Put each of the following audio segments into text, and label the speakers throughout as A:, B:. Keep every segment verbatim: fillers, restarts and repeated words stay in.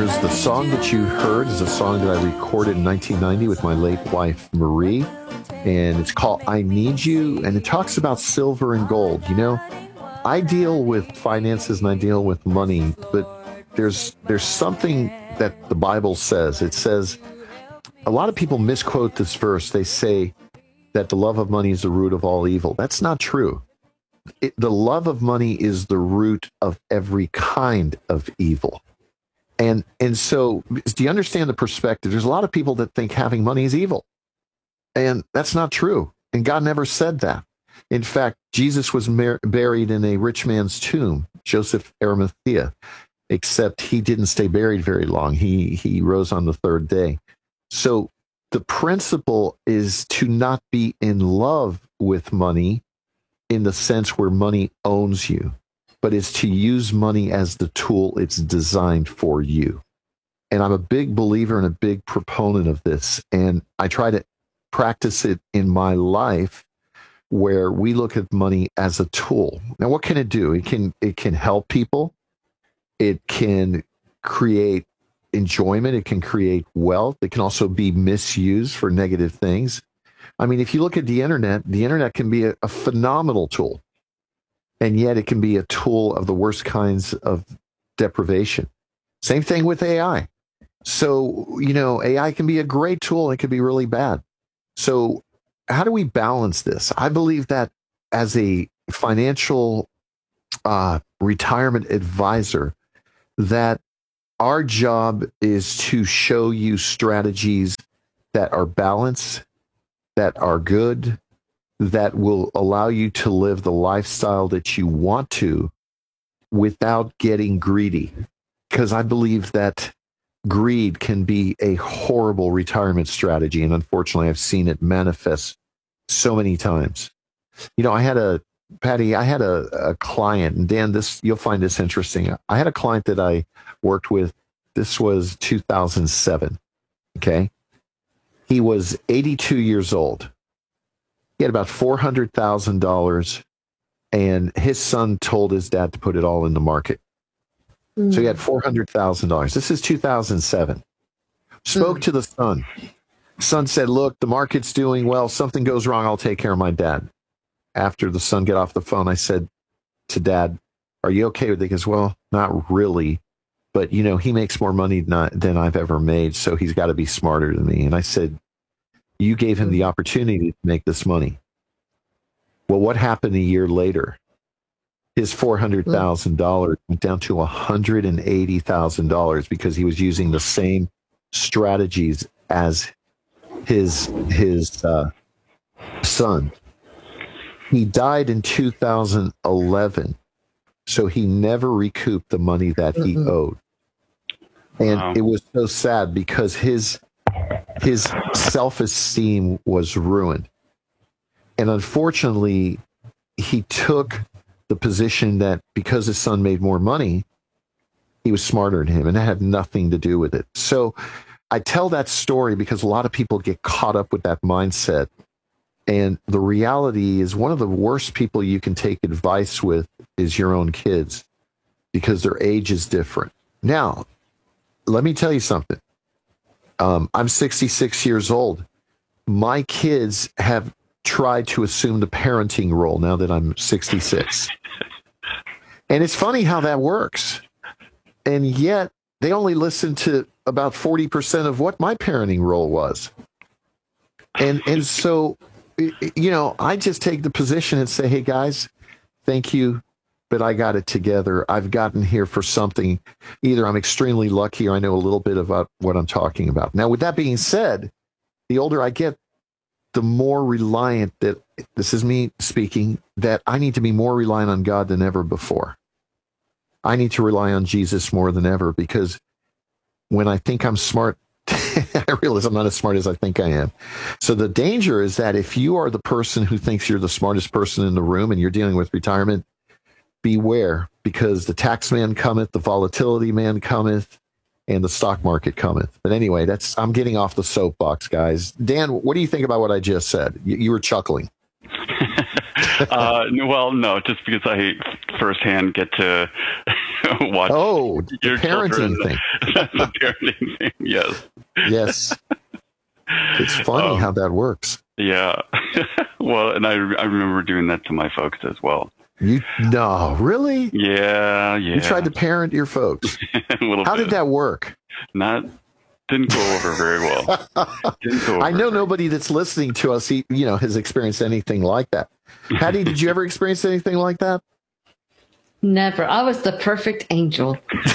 A: listeners, the song that you heard is a song that I recorded in nineteen ninety with my late wife, Marie, and it's called I Need You, and it talks about silver and gold. You know, I deal with finances and I deal with money, but there's there's something that the Bible says. It says, a lot of people misquote this verse. They say that the love of money is the root of all evil. That's not true. It, the love of money is the root of every kind of evil. And and so, do you understand the perspective? There's a lot of people that think having money is evil. And that's not true. And God never said that. In fact, Jesus was mar- buried in a rich man's tomb, Joseph Arimathea, except he didn't stay buried very long. He he rose on the third day. So the principle is to not be in love with money in the sense where money owns you, but is to use money as the tool it's designed for you. And I'm a big believer and a big proponent of this. And I try to practice it in my life where we look at money as a tool. Now, what can it do? It can, it can help people. It can create enjoyment. It can create wealth. It can also be misused for negative things. I mean, if you look at the internet, the internet can be a, a phenomenal tool, and yet it can be a tool of the worst kinds of deprivation. Same thing with A I. So, you know, A I can be a great tool. It can be really bad. So how do we balance this? I believe that as a financial uh, retirement advisor, that our job is to show you strategies that are balanced, that are good, that will allow you to live the lifestyle that you want to without getting greedy. Because I believe that greed can be a horrible retirement strategy. And unfortunately, I've seen it manifest so many times. You know, I had a, Patty, I had a, a client, and Dan, this, you'll find this interesting. I had a client that I worked with. This was two thousand seven. Okay. He was eighty-two years old. He had about four hundred thousand dollars, and his son told his dad to put it all in the market. Mm. So he had four hundred thousand dollars. This is two thousand seven. Spoke mm. to the son. Son said, look, the market's doing well. Something goes wrong, I'll take care of my dad. After the son got off the phone, I said to dad, are you okay with it? He goes, well, not really. But, you know, he makes more money than, I, than I've ever made, so he's got to be smarter than me. And I said, you gave him the opportunity to make this money. Well, what happened a year later? His four hundred thousand dollars went down to one hundred eighty thousand dollars because he was using the same strategies as his, his uh, son. He died in two thousand eleven. So he never recouped the money that he mm-hmm. owed. And wow. It was so sad because his his self-esteem was ruined. And unfortunately, he took the position that because his son made more money, he was smarter than him, and that had nothing to do with it. So I tell that story because a lot of people get caught up with that mindset. And the reality is, one of the worst people you can take advice with is your own kids, because their age is different. Now, let me tell you something. Um, I'm sixty-six years old. My kids have tried to assume the parenting role now that I'm sixty-six. And it's funny how that works. And yet they only listen to about forty percent of what my parenting role was. And, and so, you know, I just take the position and say, hey, guys, thank you, but I got it together. I've gotten here for something. Either I'm extremely lucky or I know a little bit about what I'm talking about. Now, with that being said, the older I get, the more reliant that, this is me speaking, that I need to be more reliant on God than ever before. I need to rely on Jesus more than ever, because when I think I'm smart, I realize I'm not as smart as I think I am. So the danger is that if you are the person who thinks you're the smartest person in the room and you're dealing with retirement, beware, because the tax man cometh, the volatility man cometh, and the stock market cometh. But anyway, that's I'm getting off the soapbox, guys. Dan, what do you think about what I just said? You, you were chuckling.
B: uh, well, no, just because I firsthand get to watch
A: Oh, the
B: your
A: parenting
B: children.
A: thing.
B: That's the parenting thing. Yes.
A: Yes. It's funny
B: Um,
A: how that works.
B: Yeah. Well, and I, I remember doing that to my folks as well.
A: You no, really?
B: Yeah, yeah.
A: You tried to parent your folks.
B: a little
A: How
B: bit.
A: did that work?
B: Not didn't go over very well. Didn't go over
A: I know
B: very
A: nobody that's listening to us, he, you know, has experienced anything like that. Patty, did you ever experience anything like that?
C: Never. I was the perfect angel.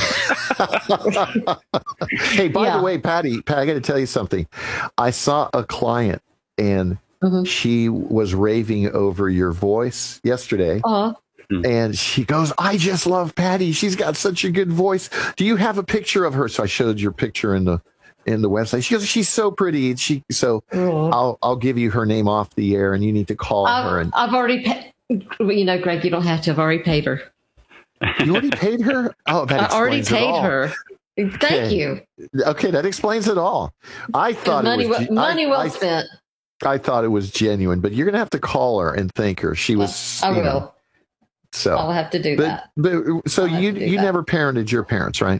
A: Hey, by
C: Yeah.
A: the way, Patty, Pat, I got to tell you something. I saw a client and
C: Mhm.
A: she was raving over your voice yesterday.
C: Oh,
A: And she goes, I just love Patty. She's got such a good voice. Do you have a picture of her? So I showed your picture in the in the website. She goes, she's so pretty. And she so
C: oh.
A: I'll I'll give you her name off the air and you need to call her.
C: I've,
A: And
C: I've already paid. You know, Greg, you don't have to. I've already paid her.
A: you already paid her? Oh, that
C: I already
A: explains it
C: paid
A: all.
C: her. Thank
A: Okay.
C: you.
A: Okay, that explains it all. I thought
C: money
A: it was
C: well,
A: ge-
C: money
A: I,
C: well
A: I,
C: spent.
A: I thought it was genuine, but you're gonna have to call her and thank her. She was
C: I
A: you
C: will.
A: know, so
C: I'll have to do
A: but,
C: that.
A: but so
C: I'll have
A: you
C: to do
A: you
C: that.
A: never parented your parents, right?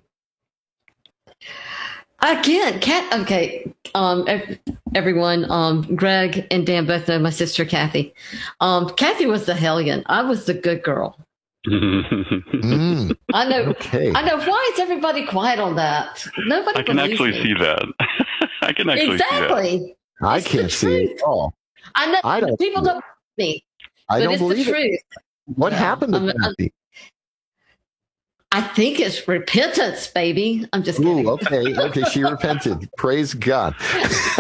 C: Again, Cat. Okay, um, ev- everyone. Um, Greg and Dan both know my sister Kathy. Um, Kathy was the hellion. I was the good girl.
A: Mm,
C: I know.
A: okay.
C: I know. Why is everybody quiet on that? Nobody
B: I can
C: believes
B: actually
C: me.
B: see that. I can actually see that.
C: Exactly.
A: I
C: It's the
A: can't see it
C: truth.
A: at all.
C: I know.
A: I don't
C: People
A: see it.
C: don't believe me,
A: I
C: but
A: don't
C: it's the
A: believe it.
C: truth.
A: What
C: Yeah.
A: happened to
C: I'm- I'm-
A: Kathy?
C: I think it's repentance, baby. I'm just kidding.
A: Ooh, okay, okay. She repented. Praise God.